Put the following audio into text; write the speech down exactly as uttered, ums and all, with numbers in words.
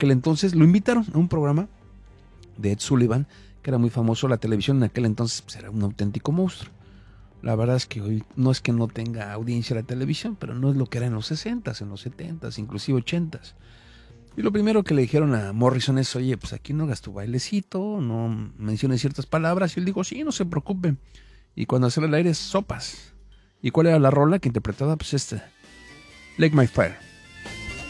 aquel entonces lo invitaron a un programa de Ed Sullivan, que era muy famoso. La televisión en aquel entonces pues, era un auténtico monstruo. La verdad es que hoy no es que no tenga audiencia la televisión, pero no es lo que era en los sesentas, en los setentas, inclusive ochentas. Y lo primero que le dijeron a Morrison es, oye, pues aquí no hagas tu bailecito, no menciones ciertas palabras. Y él dijo, sí, no se preocupe. Y cuando sale al aire, sopas. ¿Y cuál era la rola que interpretaba? Pues esta, Like My Fire.